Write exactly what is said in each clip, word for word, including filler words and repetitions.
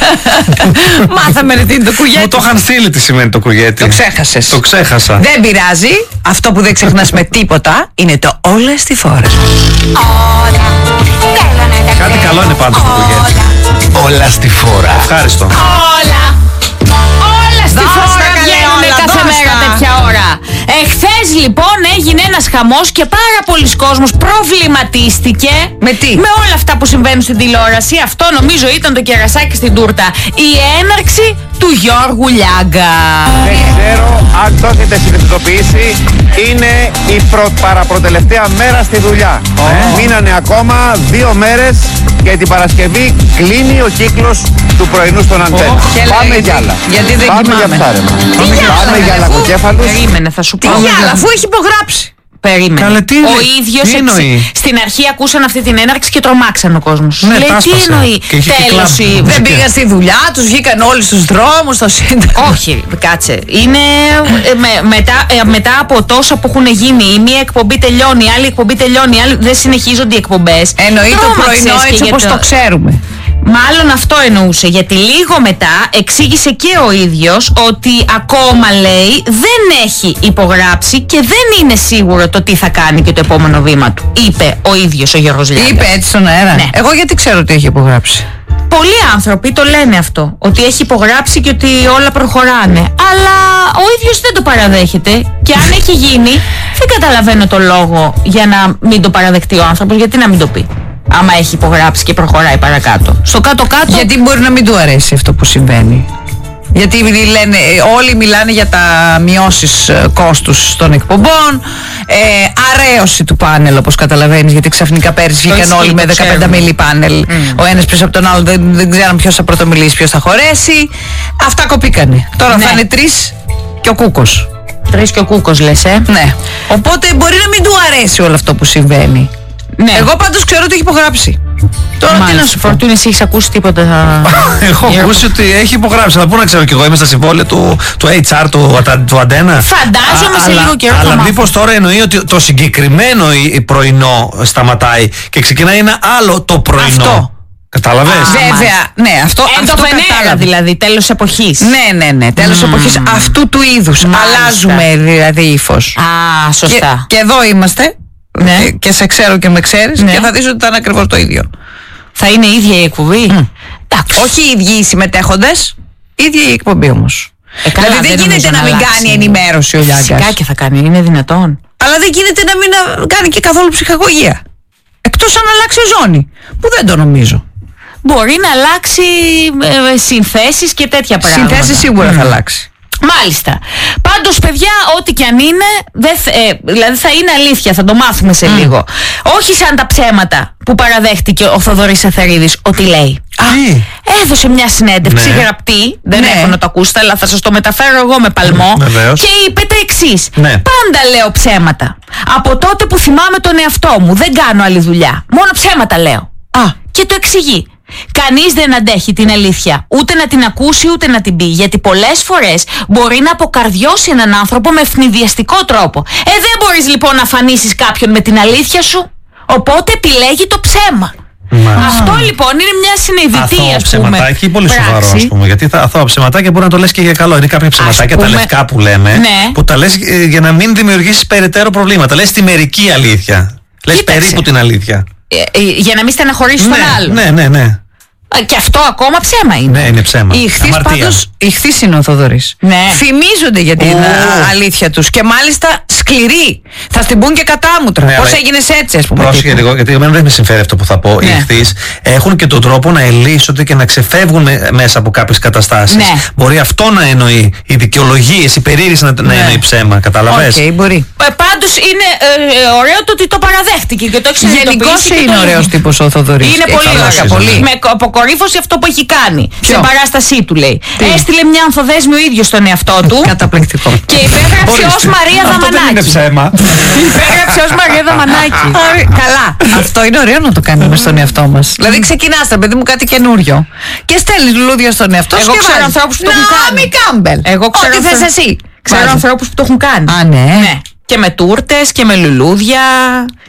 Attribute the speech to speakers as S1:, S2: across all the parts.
S1: Μάθαμε τι είναι το κουγέτι.
S2: Μου το είχαν στείλει τι σημαίνει το κουγέτι.
S1: Το ξέχασες.
S2: Το ξέχασα.
S1: Δεν πειράζει. Αυτό που δεν ξεχνάς με τίποτα είναι το όλα στη φόρα.
S2: Κάτι καλό είναι πάντως το κουγέτι.
S3: Όλα στη φόρα.
S2: Ευχάριστο.
S4: Όλα. Όλα στη φόρα βγαίνουν κάθε μέρα τέτοια ώρα. Εχθές λοιπόν έγινε ένας χαμός και πάρα πολλοί κόσμος προβληματίστηκε.
S1: Με τι?
S4: Με όλα αυτά που συμβαίνουν στην τηλεόραση. Αυτό νομίζω ήταν το κερασάκι στην τούρτα. Η έναρξη του Γιώργου Λιάγκα.
S5: Δεν ξέρω αν το έχετε συνειδητοποιήσει, είναι η προ... παραπροτελευταία μέρα στη δουλειά. Ε. Μείνανε ακόμα δύο μέρες και την Παρασκευή κλείνει ο κύκλος του πρωινού στον Αντένα.
S1: Oh.
S5: Πάμε
S1: γιατί,
S5: για άλλα.
S1: Γιατί δεν
S5: Πάμε
S1: κοιμάμαι.
S5: για ψάρεμα.
S4: Τι
S5: Πάμε για λαγοκέφαλους.
S4: Περίμενε, θα σου
S1: Τι
S4: πω.
S1: γυάλα, αφού έχει υπογράψει.
S4: Περίμενε.
S2: Καλέ, τι
S4: ο
S2: είναι-
S4: ίδιος
S2: τι
S4: εξ-
S2: εννοεί?
S4: στην αρχή ακούσαν αυτή την έναρξη και τρομάξαν ο κόσμος.
S2: Ναι,
S4: Λέει
S2: τα
S4: τι
S2: άσπασε.
S4: εννοεί.
S2: Και είχε και
S4: Τέλος
S2: κλαμπ.
S4: η...
S1: Δεν πήγαν στη δουλειά, τους βγήκαν όλοι στους δρόμους, στο Σύνταγμα.
S4: Όχι, κάτσε. Είναι ε, με, μετά, ε, μετά από τόσα που έχουν γίνει, η μία εκπομπή τελειώνει, η άλλη εκπομπή τελειώνει, η άλλη, δεν συνεχίζονται οι εκπομπές.
S1: Εννοεί το
S4: Τρόμαξες
S1: πρωινό
S4: και
S1: έτσι
S4: για
S1: όπως το ξέρουμε.
S4: Μάλλον αυτό εννοούσε, γιατί λίγο μετά εξήγησε και ο ίδιος ότι ακόμα λέει δεν έχει υπογράψει και δεν είναι σίγουρο το τι θα κάνει και το επόμενο βήμα του. Είπε ο ίδιος ο Γιώργος Λιάγκας.
S1: Είπε έτσι στον αέρα.
S4: Ναι.
S1: Εγώ γιατί ξέρω ότι έχει υπογράψει.
S4: Πολλοί άνθρωποι το λένε αυτό, ότι έχει υπογράψει και ότι όλα προχωράνε. Αλλά ο ίδιος δεν το παραδέχεται και αν έχει γίνει, δεν καταλαβαίνω το λόγο για να μην το παραδεχτεί ο άνθρωπος, γιατί να μην το πει. Άμα έχει υπογράψει και προχωράει παρακάτω. Στο κάτω-κάτω.
S1: Γιατί μπορεί να μην του αρέσει αυτό που συμβαίνει. Γιατί λένε, όλοι μιλάνε για τα μειώσεις ε, κόστους των εκπομπών, ε, αρέωση του πάνελ όπως καταλαβαίνεις, γιατί ξαφνικά πέρυσι βγήκαν
S4: ισχύει,
S1: όλοι με
S4: το
S1: δεκαπέντε
S4: ξέρουμε.
S1: μίλι πάνελ,
S4: Mm.
S1: ο ένας πίσω από τον άλλο, δεν, δεν ξέραν ποιος θα πρωτομιλήσει, ποιος θα χωρέσει. Αυτά κοπήκανε. Τώρα
S4: Ναι.
S1: θα είναι τρεις και ο Κούκος.
S4: Τρεις και ο Κούκος λες, ε.
S1: Ναι. Οπότε μπορεί να μην του αρέσει όλο αυτό που συμβαίνει.
S4: Ναι.
S1: Εγώ πάντως ξέρω ότι έχει υπογράψει. Τώρα τι να σου πω.
S4: Φορτούνη, εσύ έχεις ακούσει τίποτα?
S2: Έχω ακούσει ότι έχει υπογράψει. Αλλά πού να ξέρω κι εγώ, είμαι στα συμβόλαια του, του έιτς αρ, του, του Αντένα.
S4: Φαντάζομαι
S2: Α,
S4: σε
S2: αλλά-
S4: λίγο καιρό θα
S2: Αλλά
S4: μάθω.
S2: μήπως τώρα εννοεί ότι το συγκεκριμένο η- η πρωινό σταματάει και ξεκινάει ένα άλλο το πρωινό.
S1: Αυτό.
S2: Κατάλαβες?
S1: Βέβαια, ναι, αυτό, αυτό
S4: Εντοφενέρα
S1: κατάλαβα.
S4: δηλαδή, τέλος εποχής.
S1: Ναι, ναι, ναι. Τέλος εποχής αυτού του είδους.
S4: Μάλιστα.
S1: Αλλάζουμε δηλαδή ύφος.
S4: Α, σωστά.
S1: Και, και εδώ είμαστε.
S4: Ναι.
S1: Και, και σε ξέρω και με ξέρεις.
S4: Ναι.
S1: Και θα δεις ότι ήταν ακριβώς το ίδιο.
S4: Θα είναι η ίδια η εκπομπή. Εντάξει.
S1: Όχι οι ίδιοι οι συμμετέχοντες, ίδια η εκπομπή όμως.
S4: Ε, καλά,
S1: δηλαδή δεν,
S4: δεν
S1: γίνεται
S4: νομίζω
S1: να
S4: να
S1: μην
S4: αλλάξει.
S1: κάνει ενημέρωση ο Λιάγκας.
S4: Φυσικά και θα κάνει, είναι δυνατόν.
S1: Αλλά δεν γίνεται να μην α, κάνει και καθόλου ψυχαγωγία. Εκτός αν αλλάξει ζώνη. Που δεν το νομίζω.
S4: Μπορεί να αλλάξει ε, συνθέσεις και τέτοια πράγματα.
S1: Συνθέσεις σίγουρα θα αλλάξει.
S4: Μάλιστα. Πάντως, παιδιά, ό,τι και αν είναι, δεν, θ- ε, δηλαδή θα είναι αλήθεια, θα το μάθουμε σε λίγο. Όχι σαν τα ψέματα που παραδέχτηκε ο Θοδωρής Εθερίδης ότι λέει.
S2: Τι?
S4: Έδωσε μια συνέντευξη
S2: Ναι.
S4: γραπτή, δεν
S1: Ναι.
S4: έχω να το ακούσετε, αλλά θα σας το μεταφέρω εγώ με παλμό.
S2: Βεβαίως.
S4: Και είπε τα εξής.
S2: Ναι.
S4: Πάντα λέω ψέματα. Από τότε που θυμάμαι τον εαυτό μου, δεν κάνω άλλη δουλειά. Μόνο ψέματα λέω.
S1: Α,
S4: Και το εξηγεί. Κανείς δεν αντέχει την αλήθεια, ούτε να την ακούσει ούτε να την πει, γιατί πολλές φορές μπορεί να αποκαρδιώσει έναν άνθρωπο με ευνηδιαστικό τρόπο. Ε, δεν μπορείς λοιπόν να φανίσεις κάποιον με την αλήθεια σου, οπότε επιλέγει το ψέμα.
S2: Μάλιστα.
S4: Αυτό λοιπόν είναι μια συνειδητή,
S2: Αθώο
S4: ας πούμε,
S2: ψεματάκι, πολύ
S4: πράξη.
S2: σοβαρό, ας πούμε. Γιατί τα αθώα ψεματάκια μπορεί να το λες και για καλό. Είναι κάποια ψεματάκια, τα
S4: πούμε,
S2: λευκά που λέμε,
S4: ναι.
S2: που τα λες ε, για να μην δημιουργήσεις περαιτέρω προβλήματα. Λες τη μερική αλήθεια. Λες
S4: Κοίταξε.
S2: περίπου την αλήθεια.
S4: Ε, ε, για να μην στεναχωρήσεις τον άλλον.
S2: ναι, ναι, ναι.
S4: Ε, Και αυτό ακόμα ψέμα είναι.
S2: Ναι, είναι ψέμα.
S1: η ηχθής
S2: Αμαρτία.
S1: πάντως, η ηχθής είναι ο Θοδωρής.
S4: Ναι.
S1: Φημίζονται για την
S2: Ω.
S1: α, αλήθεια τους και μάλιστα σκληροί. Θα στην πούν και κατάμουτρα.
S2: Ναι,
S1: Πώς
S2: αλλά-
S1: έγινες έτσι, ας πούμε.
S2: Πρόσεχε λίγο, γιατί εμένα δεν με συμφέρει αυτό που θα πω.
S1: Ναι.
S2: Οι ηχθείς έχουν και τον τρόπο να ελύσσονται και να ξεφεύγουν με- μέσα από κάποιες καταστάσεις.
S4: Ναι.
S2: Μπορεί αυτό να εννοεί. Οι δικαιολογίες, η περίεργηση να, να
S1: Ναι.
S2: εννοεί ψέμα. Καταλαβες.
S1: Οκ, μπορεί.
S4: Ε, πάντως είναι ε, ε, ωραίο το ότι το παραδέχτηκε και το έχει συνειδητοποιήσει.
S1: Γενικώς
S4: και
S1: είναι
S4: το-
S1: ωραίος τύπος ο Θοδωρής.
S4: Είναι
S1: Έχει
S4: πολύ
S2: καλός
S4: ωραία.
S2: είναι,
S4: Πολύ.
S2: ναι.
S4: Με αποκορύφωση αυτό που έχει κάνει.
S1: Ποιο?
S4: Στην παράστασή του λέει. Έστειλε μια ανθοδέσμη ο ίδιος στον εαυτό του
S1: Καταπληκτικό.
S4: και υπέγραψε ως Μαρία
S2: Αυτό δεν είναι
S4: Δαμανάκη.
S2: ψέμα.
S4: Υπέγραψε ως Μαρία Δαμανάκη.
S1: Άρη, καλά. Αυτό είναι ωραίο να το κάνουμε στον εαυτό μας. Δηλαδή ξεκινάς, ρε παιδί μου, κάτι καινούριο και στέλνεις λουλούδια στον εαυτό σου.
S4: Εγώ
S1: και
S4: ξέρω
S1: βάζεις.
S4: ανθρώπους που το έχουν κάνει.
S1: Ναόμι Κάμπελ.
S4: Εγώ ξέρω
S1: Ό,τι θες
S4: ανθρώπους-
S1: εσύ.
S4: Ξέρω
S1: Βάζεις.
S4: ανθρώπους που το έχουν κάνει.
S1: Α, ναι.
S4: Ναι. Και με τούρτες και με λουλούδια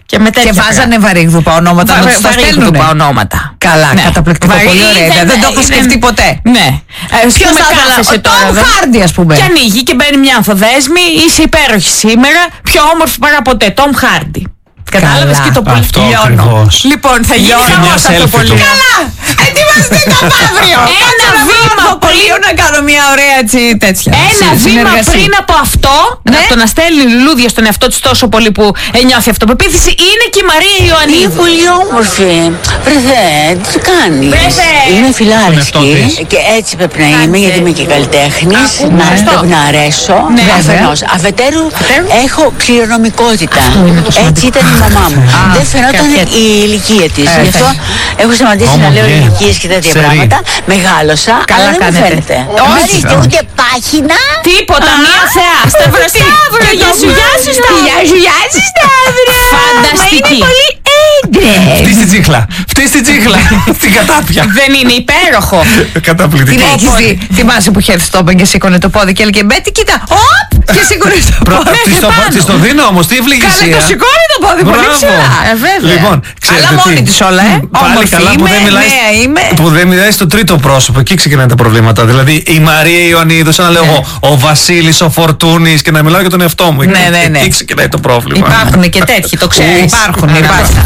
S4: Και, με
S1: και βάζανε βαρύγδουπα ονόματα να τους τα στέλνουνε.
S4: Βαρύγδουπα ονόματα.
S1: Καλά,
S4: Ναι.
S1: καταπληκτικό,
S4: Βαρύ,
S1: πολύ ωραία.
S4: δεν-
S1: Δεν το έχω
S4: είναι-
S1: σκεφτεί ποτέ.
S4: Ναι. Ε,
S1: Ποιος
S4: πούμε,
S1: θα ήθελα,
S4: κάθεσαι
S1: ο
S4: τώρα,
S1: Tom
S4: δε.
S1: Hardy, ας πούμε.
S4: Και ανοίγει και μπαίνει μια ανθοδέσμη. Είσαι υπέροχη σήμερα. Πιο όμορφη παρά ποτέ. Tom Hardy. Κατάλαβες
S1: Καλά.
S4: και το πολύ.
S2: Αυτό
S1: Λιώνω.
S2: ακριβώς.
S4: Λοιπόν, θα γίνει
S1: Λιώνω.
S4: χαμός
S2: Μια
S4: αυτό
S2: selfie
S4: πολύ.
S2: του.
S1: Καλά! Ετοιμαστείτε αύριο!
S4: Ένα βήμα
S1: το πλοίο να κάνω μια ωραία έτσι τέτοια.
S4: Ένα
S1: συ-
S4: βήμα
S1: συνεργασία.
S4: πριν από αυτό,
S1: Ναι.
S4: από το να στέλνει λουλούδια στον εαυτό τη τόσο πολύ που ε, νιώθει αυτοπεποίθηση, είναι και η Μαρία
S6: Είναι
S4: Ιωαννίδου.
S6: πολύ όμορφη. Βρεθέ, τι κάνει.
S4: Βρεθέ.
S6: Είμαι
S2: Τον εαυτό
S6: φιλάρισκη
S2: της.
S6: και έτσι πρέπει να είμαι, γιατί είμαι και καλλιτέχνη. Να
S4: ναι.
S6: πρέπει να αρέσω.
S4: Ναι.
S6: Αφενός. Αφετέρου, έχω κληρονομικότητα. Έτσι ήταν η μαμά μου. Δεν φαινόταν
S4: κάποια-
S6: η ηλικία τη.
S1: Ε,
S6: Γι' αυτό έχω σταματήσει να λέω
S2: Όμορφη.
S6: ηλικίε και τέτοια
S2: Ξέρει.
S6: πράγματα. Μεγάλωσα,
S1: Καλά
S6: αλλά δεν μου
S1: κάνετε.
S6: φαίνεται.
S1: Όχι.
S6: Ορίστε, ούτε πάχυνα.
S4: Τίποτα, μία θεά. Σταυρωτή. Και γεια σου, γεια σου, Σταύρο.
S1: Γεια σου, γεια σου, Σταύρο.
S4: Φανταστική.
S1: Μα είναι πολύ έντρες.
S2: Φτύς την τσίχλα. Φτύς την τσίχλα. Την κατάπια.
S4: Δεν είναι υπέροχο.
S1: Την
S2: Καταπληκτικό.
S1: έχεις δει. Θυμάσαι που είχε έρθει στο όμπεν και σήκωνε το πόδι και έλεγε Μπέτη, κοίτα. Οπ! Και σήκωνε το πόδι.
S2: Της το- Της το δίνω όμως, τι
S1: Καλέ,
S2: ευλογησία.
S1: το σηκώνει το πόδι πολύ
S2: Μπράβο.
S1: ψηλά. Ε, βέβαια.
S2: Λοιπόν, ξέρετε
S1: Αλλά μόνη
S2: τι.
S1: της όλα, ε.
S2: Πάλι
S1: Όμορφη
S2: καλά που
S1: είμαι,
S2: δεν μιλάει,
S1: νέα είμαι.
S2: που δεν μιλάει στο τρίτο πρόσωπο. Εκεί ξεκινάνε τα προβλήματα. Δηλαδή η Μαρία Ιωαννίδου, σαν να λέω εγώ, ο Βασίλης, ο Φορτούνης και να μιλάω για τον εαυτό μου.
S1: Ναι, ναι, ναι.
S2: Εκεί ξεκινάει το πρόβλημα.
S4: Υπάρχουν και τέτοιοι, το ξέρεις.
S1: Υπάρχουν,
S4: Ανάμεσα.
S1: υπάρχουν.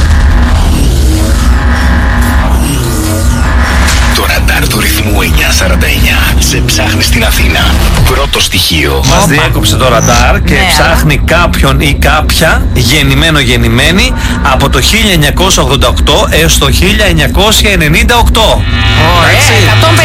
S3: Το ραντάρ του ρυθμού εννιακόσια σαράντα εννιά σε ψάχνει στην Αθήνα. Πρώτο στοιχείο.
S2: Μας διέκοψε το ραντάρ και
S4: Ναι.
S2: ψάχνει κάποιον ή κάποια γεννημένο γεννημένη από το χίλια εννιακόσια ογδόντα οκτώ έως το χίλια εννιακόσια ενενήντα οκτώ.
S4: Ωραία, εκατόν